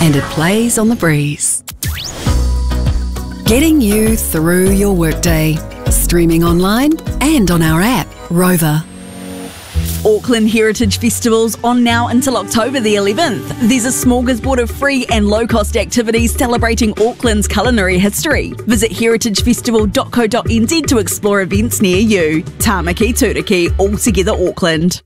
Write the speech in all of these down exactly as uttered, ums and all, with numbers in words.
and it plays on the breeze. Getting you through your workday. Streaming online and on our app, Rover. Auckland Heritage Festival's on now until October the eleventh. There's a smorgasbord of free and low-cost activities celebrating Auckland's culinary history. Visit heritage festival dot co dot n z to explore events near you. Tāmaki Turiki, all together Auckland.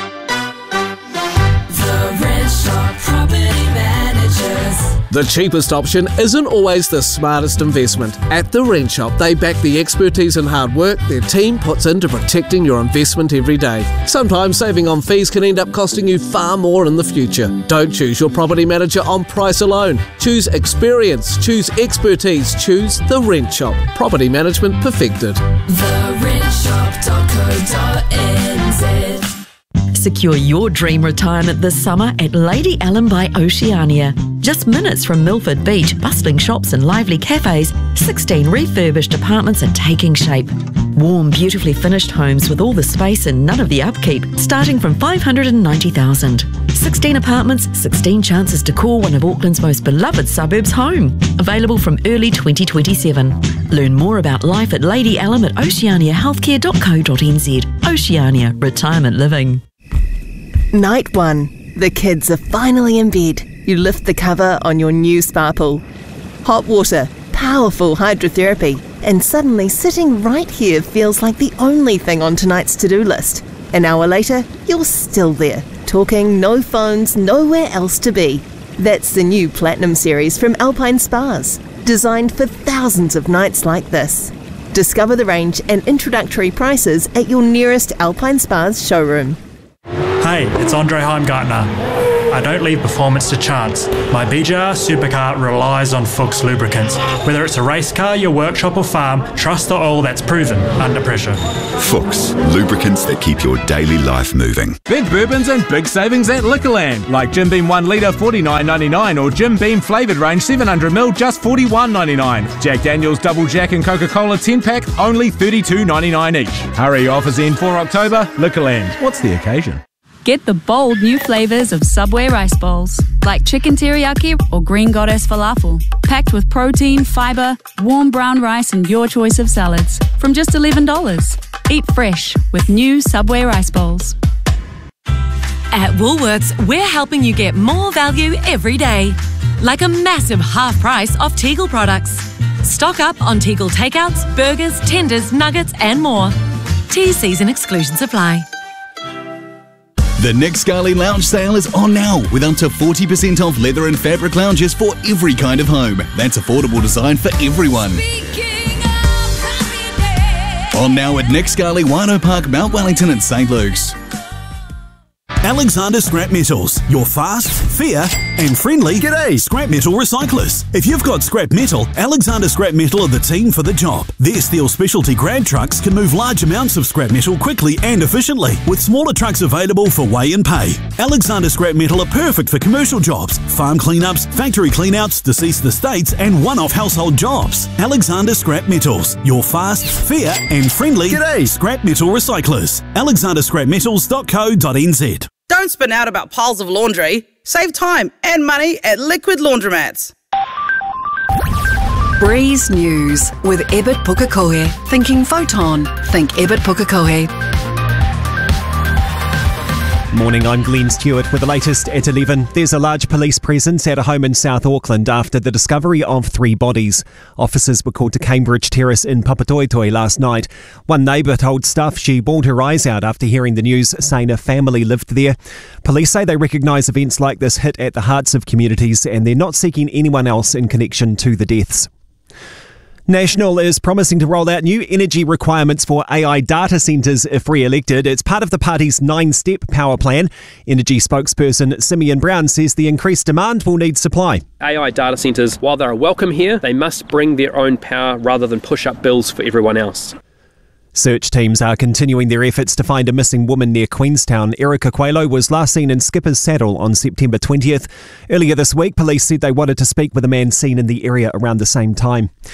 The cheapest option isn't always the smartest investment. At The Rent Shop, they back the expertise and hard work their team puts into protecting your investment every day. Sometimes saving on fees can end up costing you far more in the future. Don't choose your property manager on price alone. Choose experience, choose expertise, choose The Rent Shop. Property management perfected. the rent shop dot co dot n z. Secure your dream retirement this summer at Lady Ellen by Oceania. Just minutes from Milford Beach, bustling shops and lively cafes, sixteen refurbished apartments are taking shape. Warm, beautifully finished homes with all the space and none of the upkeep, starting from five hundred ninety thousand dollars. sixteen apartments, sixteen chances to call one of Auckland's most beloved suburbs home. Available from early twenty twenty-seven. Learn more about life at Lady Ellen at oceania healthcare dot co dot n z. Oceania Retirement Living. Night one. The kids are finally in bed. You lift the cover on your new spa pool. Hot water, powerful hydrotherapy, and suddenly sitting right here feels like the only thing on tonight's to-do list. An hour later, you're still there, talking, no phones, nowhere else to be. That's the new Platinum series from Alpine Spas, designed for thousands of nights like this. Discover the range and introductory prices at your nearest Alpine Spas showroom. Hey, it's Andre Heimgartner. I don't leave performance to chance. My B J R supercar relies on Fuchs lubricants. Whether it's a race car, your workshop or farm, trust the oil that's proven under pressure. Fuchs, lubricants that keep your daily life moving. Big bourbons and big savings at Liquorland, like Jim Beam one litre forty-nine ninety-nine or Jim Beam flavoured range seven hundred milliliters just forty-one ninety-nine. Jack Daniel's Double Jack and Coca-Cola ten pack only thirty-two ninety-nine each. Hurry, offers end for October. Liquorland, what's the occasion? Get the bold new flavours of Subway rice bowls, like chicken teriyaki or green goddess falafel, packed with protein, fibre, warm brown rice and your choice of salads, from just eleven dollars. Eat fresh with new Subway rice bowls. At Woolworths, we're helping you get more value every day, like a massive half price off Tegel products. Stock up on Tegel takeouts, burgers, tenders, nuggets and more. T Cs and exclusions apply. The Nick Scali Lounge sale is on now with up to forty percent off leather and fabric lounges for every kind of home. That's affordable design for everyone. On now at Nick Scali, Wino Park, Mount Wellington and St Luke's. Alexander Scrap Metals, your fast, fair and friendly G'day scrap metal recyclers. If you've got scrap metal, Alexander Scrap Metal are the team for the job. Their steel specialty grab trucks can move large amounts of scrap metal quickly and efficiently, with smaller trucks available for weigh and pay. Alexander Scrap Metal are perfect for commercial jobs, farm cleanups, factory cleanouts, deceased estates and one-off household jobs. Alexander Scrap Metals, your fast, fair and friendly G'day scrap metal recyclers. alexander scrap metals dot co dot n z. Don't spin out about piles of laundry. Save time and money at Liquid Laundromats. Breeze News with Ebert Pukekohe. Thinking Photon. Think Ebert Pukekohe. Morning, I'm Glenn Stewart with the latest at eleven. There's a large police presence at a home in South Auckland after the discovery of three bodies. Officers were called to Cambridge Terrace in Papatoetoe last night. One neighbour told Stuff she bawled her eyes out after hearing the news, saying a family lived there. Police say they recognise events like this hit at the hearts of communities and they're not seeking anyone else in connection to the deaths. National is promising to roll out new energy requirements for A I data centres if re-elected. It's part of the party's nine-step power plan. Energy spokesperson Simeon Brown says the increased demand will need supply. A I data centres, while they're welcome here, they must bring their own power rather than push up bills for everyone else. Search teams are continuing their efforts to find a missing woman near Queenstown. Erica Coelho was last seen in Skipper's Saddle on September twentieth. Earlier this week, police said they wanted to speak with a man seen in the area around the same time.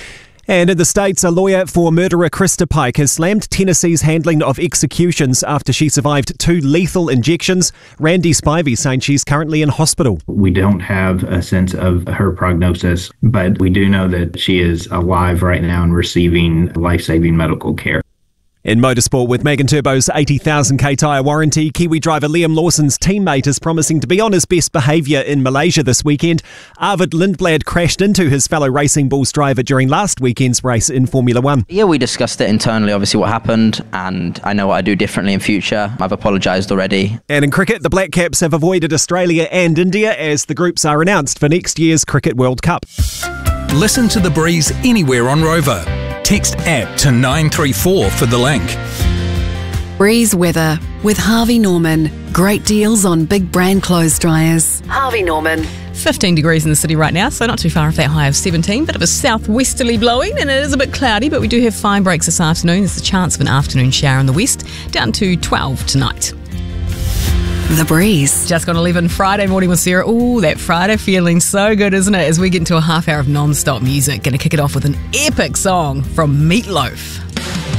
And in the States, a lawyer for murderer Krista Pike has slammed Tennessee's handling of executions after she survived two lethal injections. Randy Spivey saying she's currently in hospital. We don't have a sense of her prognosis, but we do know that she is alive right now and receiving life-saving medical care. In motorsport, with Megan Turbo's eighty thousand k tyre warranty, Kiwi driver Liam Lawson's teammate is promising to be on his best behaviour in Malaysia this weekend. Arvid Lindblad crashed into his fellow Racing Bulls driver during last weekend's race in Formula One. Yeah, we discussed it internally, obviously what happened, and I know what I do differently in future. I've apologised already. And in cricket, the Black Caps have avoided Australia and India as the groups are announced for next year's Cricket World Cup. Listen to The Breeze anywhere on Rover. Text app to nine three four for the link. Breeze weather with Harvey Norman. Great deals on big brand clothes dryers. Harvey Norman. fifteen degrees in the city right now, so not too far off that high of seventeen. Bit of a southwesterly blowing, and it is a bit cloudy, but we do have fine breaks this afternoon. There's a chance of an afternoon shower in the west, down to twelve tonight. The Breeze. Just gone eleven, Friday morning with Sarah. Ooh, that Friday feeling so good, isn't it? As we get into a half hour of non-stop music. Going to kick it off with an epic song from Meatloaf.